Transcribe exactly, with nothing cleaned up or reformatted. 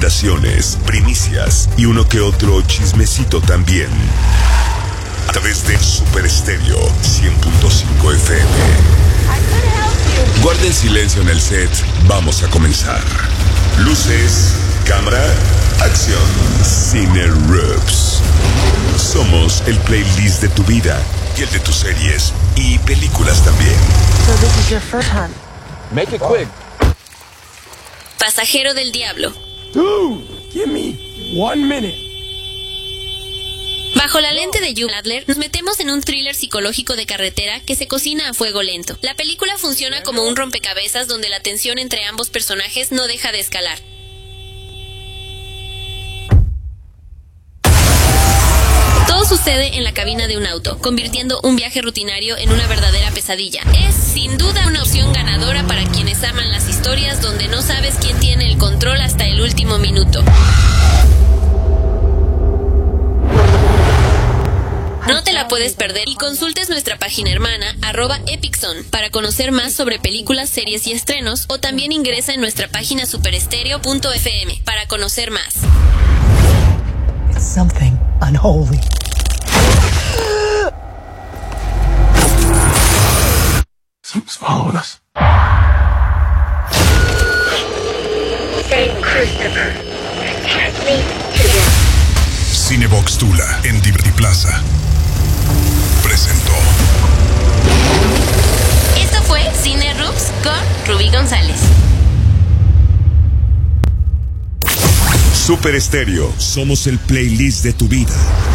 recomendaciones, primicias y uno que otro chismecito también. A través de Super Estéreo cien punto cinco F M. Guarden silencio en el set. Vamos a comenzar. Luces, cámara, acción. Cine Roops. Somos el playlist de tu vida y el de tus series y películas también. So this is your first hunt. Make it quick. Pasajero del Diablo. Dude, give me one minute. Bajo la lente de Hugh Adler, nos metemos en un thriller psicológico de carretera que se cocina a fuego lento. La película funciona como un rompecabezas donde la tensión entre ambos personajes no deja de escalar. Todo sucede en la cabina de un auto, convirtiendo un viaje rutinario en una verdadera pesadilla. Es, sin duda, una opción ganadora para quienes aman las historias donde no sabes quién tiene el control hasta el último minuto. No te la puedes perder y consultes nuestra página hermana, arroba EpicZone, para conocer más sobre películas, series y estrenos, o también ingresa en nuestra página superestereo punto f m para conocer más. It's something unholy. Something's following us. Saint Christopher, protect me to them. Cinebox Tula en Liberty Plaza presentó. Esto fue Cine Roops con Rubí González. Super Estéreo, somos el playlist de tu vida.